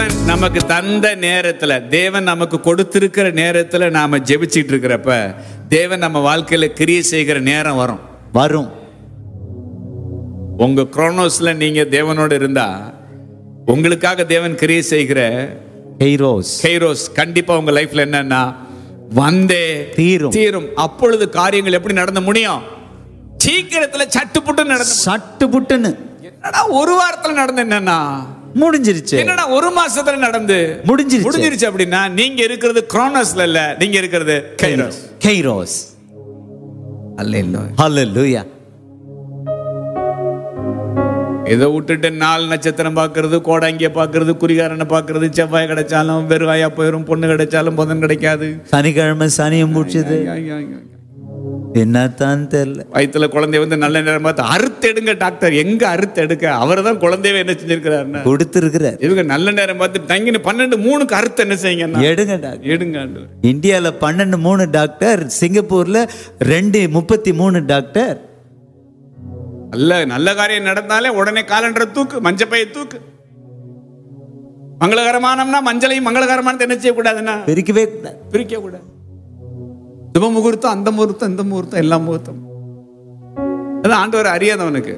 நமக்கு தந்த நேரத்துல, தேவன் நமக்கு கொடுத்திருக்கிற நேரத்துல நாம ஜெபிச்சிட்டு இருக்கிறப்ப தேவன் நம்ம வாழ்க்கையில கிரியை செய்கிற நேரம் வரும். உங்க குரோனோஸ்ல நீங்க தேவனோடு இருந்தா உங்களுக்காக தேவன் கிரியை செய்கிற கைரோஸ் கண்டிப்பா உங்க லைஃப்ல என்னன்னா வந்தே தீரும். அப்பொழுது காரியங்கள் எப்படி நடந்து முடியும்? சீக்கிரத்துல சட்டுப்புட்டுன்னு என்னடா ஒரு வாரத்துல நடந்து என்னன்னா முடிஞ்சிருச்சு, என்னடா ஒரு மாசத்துல நடந்து முடிஞ்சிருச்சு அப்படின்னா நீங்க இருக்கிறது குரோனோஸ்ல இல்ல, நீங்க இருக்கிறது கைரோஸ். ஹல்லேலூயா. இதை விட்டுட்டு 4 நட்சத்திரம் பார்க்கறது, கோடாங்கிய பார்க்கறது, குறிகாரனை பார்க்கறது, செவ்வாய் கிடைச்சாலும் வெறுவாயா போயிடும், பொண்ணு கிடைச்சாலும் புதன் கிடைக்காது, சனிக்கிழமை சனியும் முடிச்சது என்னத்தான் தெரியல. வயிற்றுல குழந்தை வந்து நல்ல நேரம் பார்த்து அறுத்து எடுங்க டாக்டர். எங்க அறுத்து எடுக்க? அவர் தான் குழந்தையவே என்ன செஞ்சிருக்கிறாரு, கொடுத்திருக்கிறார். இவங்க நல்ல நேரம் பார்த்து தங்கின 12:03 அறுத்து என்ன செய்யுங்க, எடுங்க. இந்தியால 12:03 டாக்டர், சிங்கப்பூர்ல 2:33 டாக்டர். நல்ல காரியம் நடந்தாலே உடனே காலண்டரை தூக்கு, மஞ்சப்பையை தூக்கு. மங்களகரமானம்னா மஞ்சளையும் மங்களகரமான என்ன செய்யக்கூடாதுன்னா பிரிக்க கூடாது. சுப முகூர்த்தம், அந்த முகூர்த்தம், இந்த முகூர்த்தம், எல்லா முகூர்த்தம். அதான் ஆண்டவர் அறியாதவனுக்கு.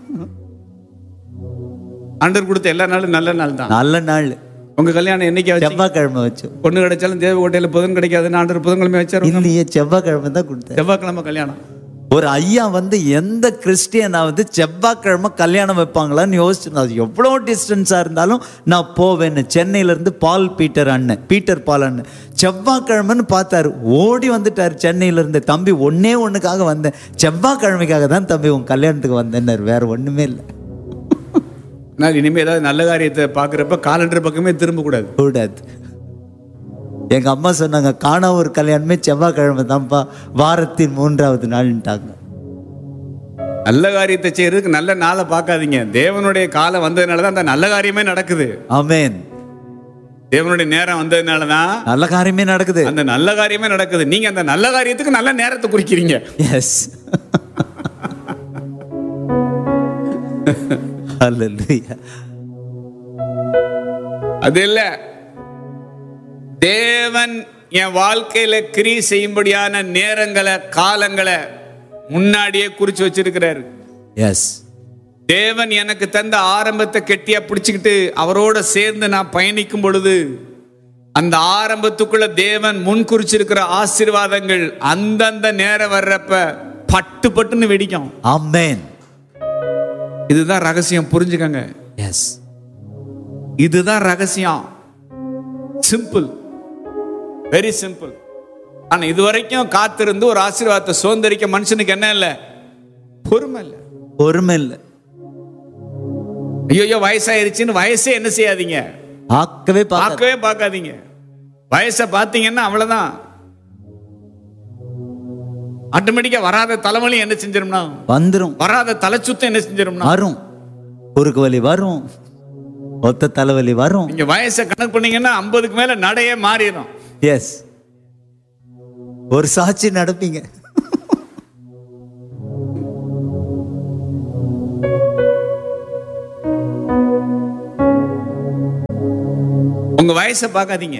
ஆண்டவர் கொடுத்த எல்லா நாளும் நல்ல நாள் தான். நல்ல நாள். உங்க கல்யாணம் என்னைக்கு? செவ்வாய்க்கிழமை வச்சு. பொண்ணு கிடைச்சாலும் தேவகோட்டையில புதன் கிடைக்காதுன்னு ஆண்டவர் புதன்கிழமை வச்சாரு. இல்லையே, செவ்வாய்க்கிழமை தான் கொடுத்தாரு. செவ்வாய்க்கிழமை கல்யாணம். ஒரு ஐயா வந்து எந்த கிறிஸ்டியனாவது செவ்வாய்க்கிழமை கல்யாணம் வைப்பாங்களான்னு யோசிச்சு, அது எவ்வளோ டிஸ்டன்ஸா இருந்தாலும் நான் போவேன்னு. சென்னையில இருந்து பீட்டர் பால் அண்ணன் செவ்வாய்க்கிழமைன்னு பார்த்தாரு, ஓடி வந்துட்டாரு சென்னையில இருந்து. தம்பி ஒண்ணுக்காக வந்தேன், செவ்வாய்க்கிழமைக்காக தான் தம்பி உன் கல்யாணத்துக்கு வந்தேன்னாரு, வேற ஒண்ணுமே இல்லை. இனிமே ஏதாவது நல்ல காரியத்தை பாக்குறப்ப காலண்டர் பக்கமே திரும்ப கூடாது. எங்க அம்மா சொன்னாங்க, காணா ஒரு கல்யாணமே செவ்வாய்க்கிழமை தான்ப்பா, வாரத்தின் 3வது நாள்ட்டாங்க. நல்ல காரியத்தை செய்யறதுக்கு நல்ல நாளை பார்க்காதீங்க. தேவனுடைய காலம் வந்ததுனாலதான் அந்த நல்ல காரியமே நடக்குது. ஆமென். தேவனுடைய நேரம் வந்ததுனாலதான் நல்ல காரியமே நடக்குது. அந்த நல்ல காரியமே நடக்குது. நீங்க அந்த நல்ல காரியத்துக்கு நல்ல நேரத்தை குறிக்கிறீங்க. எஸ். ஹல்லேலூயா. அது இல்ல, தேவன் என் வாழ்க்கையில கிரியை செய்யும்படியான நேரங்களை, காலங்களை முன்னாடியே குறிச்சு வச்சிருக்கிறாரு. எஸ். தேவன் எனக்கு தந்த ஆரம்பத்தை கெட்டியா பிடிச்சுக்கிட்டு அவரோட சேர்ந்து நான் பயணிக்கும் பொழுது அந்த ஆரம்பத்துக்குள்ள தேவன் முன் குறிச்சிருக்கிற ஆசீர்வாதங்கள் அந்தந்த நேரம் வர்றப்ப பட்டுன்னு வெடிக்கும். ஆமென். இதுதான் ரகசியம், புரிஞ்சுக்கங்க. எஸ், இதுதான் ரகசியம். Simple, very simple. ஆனா இதுவரைக்கும் காத்திருந்து ஒரு ஆசீர்வாதத்தை சுதந்திரிக்க மனுஷனுக்கு என்ன இல்ல? பொறுமை இல்ல. ஐயோ வயசாயிருச்சுன்னு வயசே என்ன செய்யாதீங்க, பார்க்கவே பார்க்காதீங்க. வயசை பார்த்தீங்கன்னா அவ்வளவுதான். ஆட்டோமேட்டிக்கா வராத தலைவலி என்ன செஞ்சிரும்னா வந்துரும், வராத தலை சுத்தம் என்ன செஞ்சிரும்னா வரும், குறுக்கு வலி வரும், ஒத்த தலைவலி வரும். நீங்க வயசை கணக்கு பண்ணீங்கன்னா 50க்கு மேல நடையே மாறிடும். எஸ், ஒரு சாட்சி நடப்பீங்க. உங்க வயசை பார்க்காதீங்க.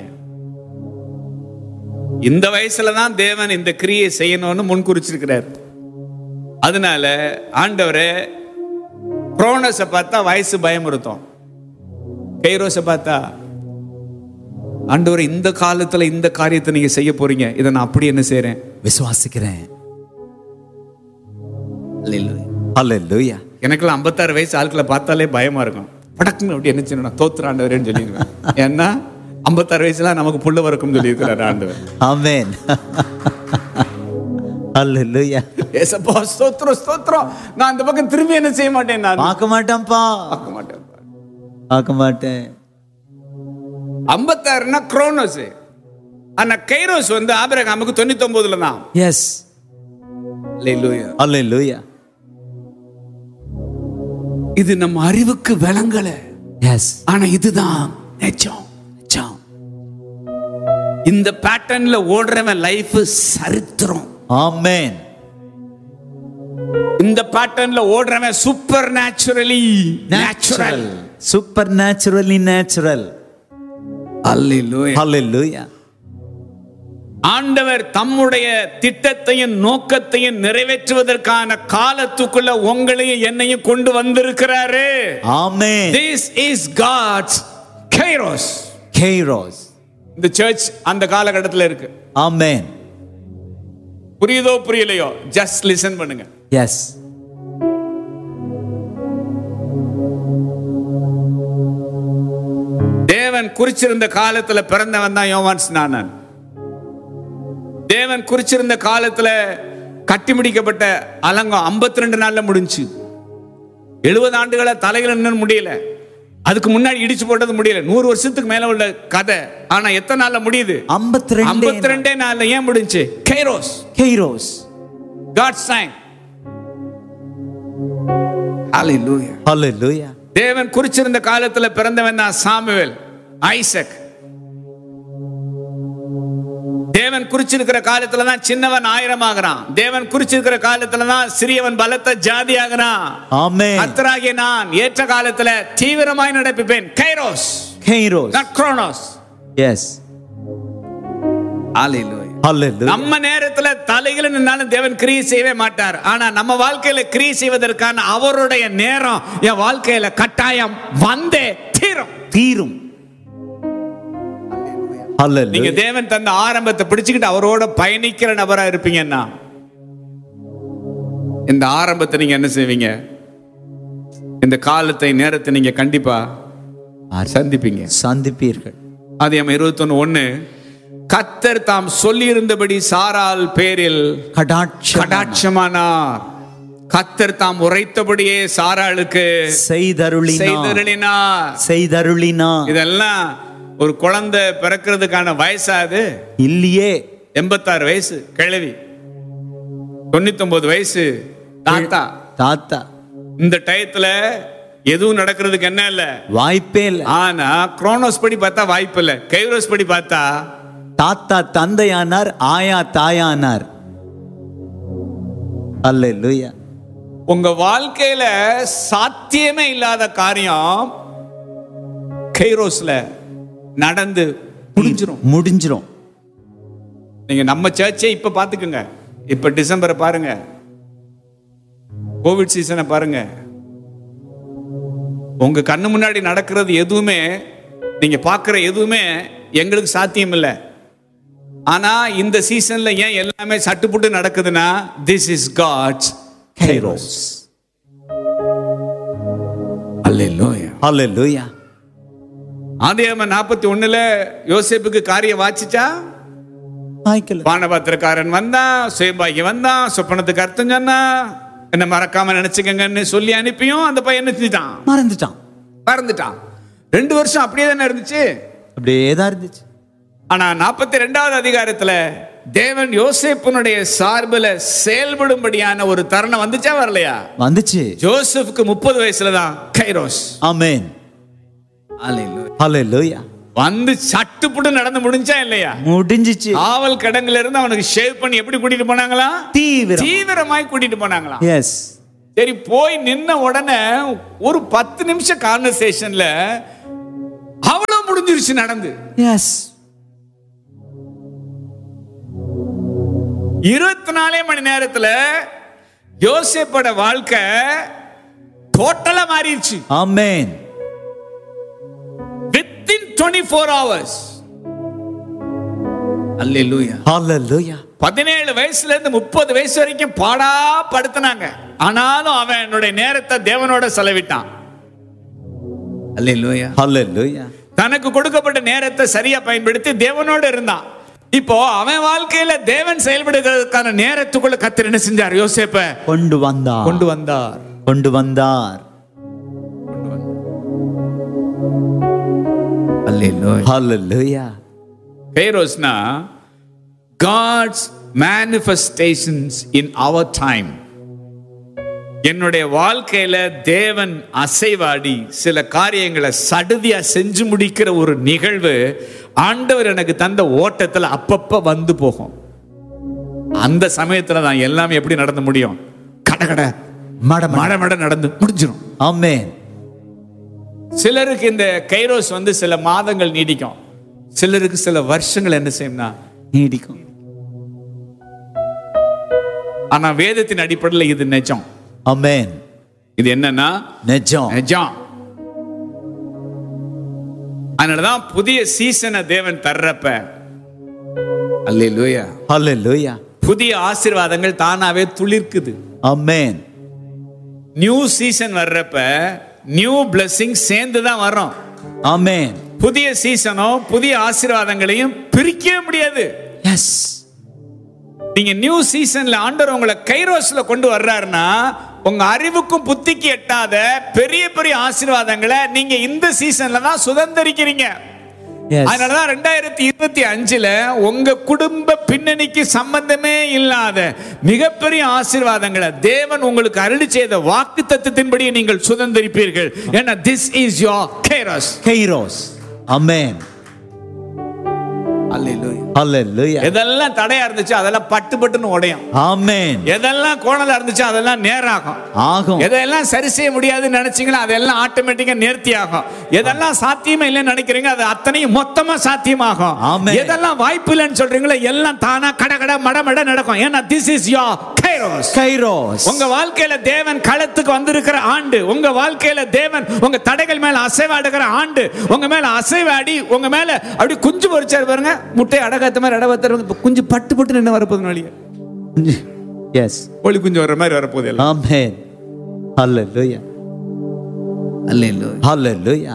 இந்த வயசுலதான் தேவன் இந்த கிரியை செய்யணும்னு முன்குறிச்சிருக்கிறார். அதனால ஆண்டவரே குரோனோஸை பார்த்தா வயசு பயமுறுத்தும், கைரோஸை பார்த்தா ஆண்டவரே இந்த காலத்துல இந்த காரியத்தை நீங்க செய்ய போறீங்க, இதை நான் அப்படி என்ன செய்றேன், விசுவாசிக்கிறேன். அல்லேலூயா. எனக்குலாம் 56 வயசு ஆட்களை பார்த்தாலே பயமா இருக்கும். படக்குன்னு அப்படி என்ன செய்யணும், தோத்துற ஆண்டவரேன்னு சொல்லிடுவேன். ஏன்னா 56 வயசுல நமக்கு புள்ள வரக்கும் சொல்லி இருக்கிறார் ஆண்டவர். ஆமென். அல்லேலூயா. ஏசப்பா ஸ்தோத்திரம் ஸ்தோத்திரம். நான் அந்த பக்கம் திரும்பி என்ன செய்ய மாட்டேன், நான் பார்க்க மாட்டேன். 56னா குரோனோஸ். ஆனா கைரோஸ் வந்து ஆபிரகாமுக்கு 99ல தான். எஸ். அல்லேலூயா. அல்லேலூயா. இது நம்ம அறிவுக்கு விளங்கல. எஸ். ஆனா இதுதான் நிஜம். இந்த பேட்டர்ன்ல ஓடுறவன் லைஃப் சரித்திரம். ஆமென். இந்த பேட்டர்ன்ல ஓடுறவன் super naturally natural. Super naturally natural. அல்லேலூயா. ஹalleluya. ஆண்டவர் தம்முடைய திட்டத்தையும் நோக்கத்தையும் நிறைவேற்றுவதற்கான காலத்துக்குள்ள உங்களையும் என்னையும் கொண்டு வந்திருக்கிறாரு. ஆமென். This is God's Kairos. Kairos. இந்த சர்ச் அந்த காலகட்டத்தில் இருக்கு. ஆமென். புரியுதோ புரியலையோ ஜஸ்ட் லிசன் பண்ணுங்க. எஸ். தேவன் குறிச்சிருந்த காலத்துல பிறந்தவன் தான் யோவான் ஸ்நானன். தேவன் குறிச்சிருந்த காலத்துல கட்டி முடிக்கப்பட்ட அலங்கம் 52 நாள்ல முடிஞ்சு. 70 ஆண்டுகளா தலைகள் இன்னும் முடியல. அதுக்கு முன்னாடி இடிச்சு போட்டது முடியல. 100 வருஷத்துக்கு மேல உள்ள கதை. ஆனா எத்தனை நாள்ல முடியுது? 52 நாள்ல. ஏன் முடிஞ்சு? Kairos. Kairos. God's time. Hallelujah. Hallelujah. தேவன் குறிச்சிருந்த காலத்துல பிறந்தவன் தான் சாமுவேல், ஐசக். தேவன் குறிச்சிருக்கிற காலத்துல தான் சின்னவன் 1000 ஆகிறான். தேவன் குறிச்சிருக்கிற காலத்துல தான் சிறியவன் பலத்த ஜாதி ஆகிறான். ஆமென். கர்த்தராகிய நான் ஏற்ற காலத்துல தீவிரமாய் நடப்பிப்பேன். Kairos. Kairos. not chronos. S. ஹalleluya. ஹalleluya. நம்ம நேரத்துல தலையில நின்னாலும் தேவன் கிரியை செய்யவே மாட்டார். ஆனா நம்ம வாழ்க்கையில கிரியை செய்வதற்கான அவருடைய நேரம் என் வாழ்க்கையில கட்டாயம் வந்தே தீரும். தீரும். நீங்க தேவன் தந்த ஆரம்பத்தை பிடிச்சுக்கிட்டு அவரோட பயணிக்கிற நபரா இருப்பீங்கன்னா இந்த ஆரம்பத்தை நீங்க என்ன செய்வீங்க? இந்த காலத்தை நேரத்தை நீங்க கண்டிப்பா சந்திப்பீர்கள். ஆதியாகமம் 21:1 கர்த்தர் தாம் சொல்லி இருந்தபடி சாராள் பேரில் கடாட்சமானார். கர்த்தர் தாம் உரைத்தபடியே சாராளுக்கு செய்தருளினார். இதெல்லாம் ஒரு குழந்தை பிறக்கிறதுக்கான வயசாது இல்லையே. 86 வயசு கிழவி, 99 வயசு தாத்தா. இந்த டயத்துல எதுவும் நடக்கிறதுக்கு என்ன இல்ல, வாய்ப்பே இல்ல. ஆனா குரோனோஸ் படி பார்த்தா வாய்ப்பு இல்ல. கைரோஸ் படி பார்த்தா தாத்தா தந்தையானார், ஆயா தாயானார். அல்லேலூயா. உங்க வாழ்க்கையில சாத்தியமே இல்லாத காரியம் கைரோஸ்ல நடந்து முடிஞ்சிரும். நீங்க நம்ம சர்ச்சை இப்ப பாத்துக்கோங்க. இப்ப டிசம்பரை பாருங்க, கோவிட் சீசனை பாருங்க. உங்க கண்ணு முன்னாடி நடக்கிறது எதுவுமே, நீங்க பாக்குற எதுவுமே எங்களுக்கு சாத்தியம் இல்லை. ஆனா இந்த சீசன்ல ஏன் எல்லாமே சட்டுப்புட்டு நடக்குதுன்னா, this is God's Kairos. Hallelujah. Hallelujah. ஆதியாகமம் 41 யோசேப்புக்கு காரியம் வாச்சிச்சா? பானபாத்திரக்காரன் வந்தான், சுயம்பாகி வந்தான், சொப்பனத்துக்கு அர்த்தம் சொன்னா, என்ன மறக்காம நினைச்சுக்கங்கன்னு சொல்லி அனுப்பியும் அந்த பையன் என்ன செஞ்சுட்டான்? மறந்துட்டான். 2 வருஷம் அப்படியே தானே இருந்துச்சு. ஆனா 42வது அதிகாரத்துல தேவன் யோசேப்புனுடைய சார்பில் செயல்படும்படியான ஒரு தருணம் வந்துச்சா வரலையா? வந்துச்சு. ஜோசப்புக்கு 30 வயசுல தான் கைரோஸ். ஆமென். ஹalleluya. வந்து சட்டுப்புட்டு நடந்து முடிஞ்சா இல்லையா? முடிஞ்சிச்சு. ஆவல் கடங்கல இருந்து அவனுக்கு ஷேவ் பண்ணி எப்படி கூட்டிட்டு போனாங்களா? தீவிரமாய் கூட்டிட்டு போனாங்களா? எஸ். சரி, போய் நின்ன உடனே ஒரு 10 நிமிஷம் கான்வர்சேஷன்ல அவ்வளவு முடிஞ்சிருச்சு நடந்து. எஸ். 24 மணி நேரத்துல யோசேப்போட வாழ்க்கை டோட்டலா மாறிடுச்சு. ஆமென். Within 24 hours. Hallelujah. Hallelujah. 17 வயசுல இருந்து 30 வயசு வரைக்கும் பாடா படுத்துனாங்க. ஆனாலும் அவன் என்னுடைய நேரத்தை தேவனோட செலவிட்டான். Hallelujah. Hallelujah. தனக்கு கொடுக்கப்பட்ட நேரத்தை சரியா பயன்படுத்தி தேவனோட இருந்தான். இப்போ அவன் வாழ்க்கையில தேவன் செயல்படுகிறதுக்கான நேரத்துக்குள்ள கர்த்தர் என்ன செஞ்சார்? யோசேப்பை கொண்டு வந்தார். Hallelujah. Kairosna, God's manifestations in our time. என்னுடைய வாழ்க்கையில தேவன் அசைவாடி சில காரியங்களை சடுதியா செஞ்சு முடிக்கிற ஒரு நிகழ்வு ஆண்டவர் எனக்கு தந்த ஓட்டத்துல அப்பப்ப வந்து போகும். அந்த சமயத்துல தான் எல்லாமே எப்படி நடந்து முடியும்? கடகட மட நடந்து முடிஞ்சிடும். ஆமென். சிலருக்கு இந்த கைரோஸ் வந்து சில மாதங்கள் நீடிக்கும். சிலருக்கு சில வருஷங்கள் என்ன செய்யும்னா நீடிக்கும். ஆனா வேதத்தின் அடிப்படையில் இது நிஜம். ஆமென். இது என்னன்னா நிஜம். நிஜம். அதனாலதான் புதிய சீசனை தேவன் தர்றப்ப அல்லேலூயா ஹல்லேலூயா புதிய ஆசீர்வாதங்கள் தானாவே துளிர்க்குது. ஆமென். நியூ சீசன் வர்றப்ப நியூ பிளெஸிங் சேர்ந்து தான் வரும். ஆமென். புதிய சீசனோ புதிய ஆசீர்வாதங்களையும் பிரிக்கவே முடியாது. எஸ். நீங்க நியூ சீசன்ல ஆண்டவர் உங்களை கைரோஸ்ல கொண்டு வர்றாருன்னா உங்க அறிவுக்கும் புத்திக்கு எட்டாத பெரிய பெரிய ஆசீர்வாதங்களை நீங்க இந்த சீசன்ல தான் சுதந்திரிக்கிறீங்க. அதனாலதான் 2025 உங்க குடும்ப பின்னணிக்கு சம்பந்தமே இல்லாத மிகப்பெரிய ஆசீர்வாதங்களை தேவன் உங்களுக்கு அருளி செய்த வாக்கு தத்தத்தின்படி நீங்கள் சுதந்திரிப்பீர்கள். ஏன்னா this is your kairos. Kairos. ஆமென். அல்லேலூயா ஹல்லேலூயா. எதெல்லாம் தடையா இருந்துச்சு அதெல்லாம் பட்டு பட்டுன்னு உடையும். ஆமென். எதெல்லாம் கோணலா இருந்துச்சு அதெல்லாம் நேராகும். ஆகும். எதெல்லாம் சரி செய்ய முடியாதுன்னு நினைச்சீங்களா அதெல்லாம் ஆட்டோமேட்டிக்கா நேர்த்தி ஆகும். எதெல்லாம் சாத்தியமே இல்லைன்னு நினைக்கிறீங்க அது அத்தனையும் மொத்தமா சாத்தியமாகும். ஆமென். எதெல்லாம் வாய்ப்பு இல்லைன்னு சொல்றீங்களோ எல்லாம் தானா கடகட மடமட நடக்கும். ஏன்னா this is your kairos. Kairos. உங்க வாழ்க்கையில தேவன் களத்துக்கு வந்திருக்கிற ஆண்டு. உங்க வாழ்க்கையில தேவன் உங்க தடைகள் மேல அசைவாடுகிற ஆண்டு. உங்க மேல அசைவாடி உங்க மேல அப்படி குஞ்சு பொறிச்சாரு பாருங்க. முட்டை அடகாத்த மாதிரி அடவத்தர் குஞ்சு பட்டு பட்டு நின்று வரப்போகுது நாளைக்கு. எஸ். கோழி குஞ்சு வர்ற மாதிரி வரப்போகுது எல்லாம். ஆமென். ஹல்லேலூயா. அல்லேலூயா. ஹல்லேலூயா.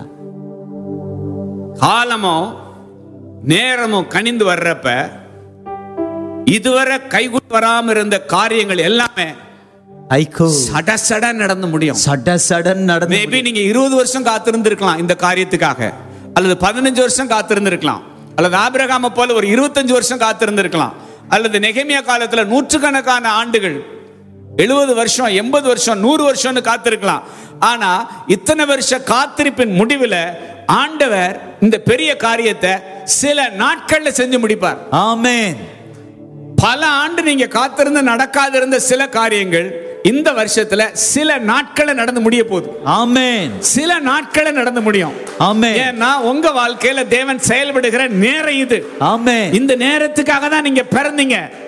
காலமும் நேரமும் கனிந்து வர்றப்ப இதுவரை கைகூடி வராம இருந்த காரியங்கள் எல்லாமே ஐகோ சட சட நடந்து முடியும். சடன் நடந்து. மேபி நீங்க 20 வருஷம் காத்திருந்திருக்கலாம் இந்த காரியத்துக்காக, அல்லது 15 வருஷம் காத்திருந்திருக்கலாம், அல்லது ஆபிரகாமை போல ஒரு 25 வருஷம் காத்திருந்திருக்கலாம், அல்லது நெகேமியா காலத்துல நூற்றுக்கணக்கான ஆண்டுகள் 70 வருஷம் 80 வருஷம் 100 வருஷம்னு காத்திருக்கலாம். ஆனா இத்தனை வருஷ காத்திருப்பின் முடிவில் ஆண்டவர் இந்த பெரிய காரியத்தை சில நாட்கள்ல செஞ்சு முடிப்பார். ஆமென். பல ஆண்டு நீங்க காத்திருந்து நடக்காதிருந்த சில காரியங்கள் இந்த வருஷத்துல சில நாட்களை நடந்து முடிய போகுது. ஆமென். சில நாட்களை நடந்து முடியும். ஆமென். ஏன்னா உங்க வாழ்க்கையில தேவன் செயல்படுகிற நேரம் இது. ஆமென். இந்த நேரத்துக்காக தான் நீங்க பிறந்தீங்க.